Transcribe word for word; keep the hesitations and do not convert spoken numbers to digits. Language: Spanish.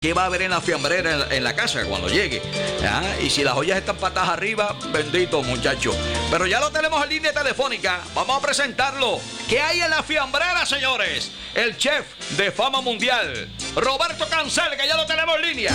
¿Qué va a haber en la fiambrera en la, en la casa cuando llegue? ¿Ah? Y si las ollas están patas arriba, bendito muchacho. Pero ya lo tenemos en línea telefónica. Vamos a presentarlo. ¿Qué hay en la fiambrera, señores? El chef de fama mundial, Roberto Cancel, que ya lo tenemos en línea.